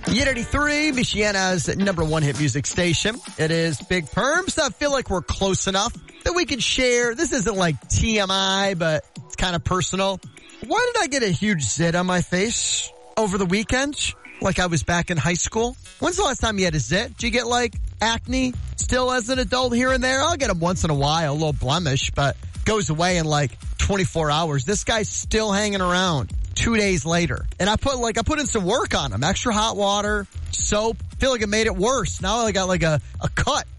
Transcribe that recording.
Yet 83, Michiana's number one hit music station. It is Big Perms. I feel like we're close enough that we can share. This isn't like TMI, but it's kind of personal. Why did I get a huge zit on my face over the weekend? Like I was back in high school. When's the last time you had a zit? Do you get like acne still as an adult here and there? I'll get them once in a while, a little blemish, but goes away in like 24 hours. This guy's still hanging around 2 days later. And I put in some work on him. Extra hot water, soap. I feel like it made it worse. Now I got like a cut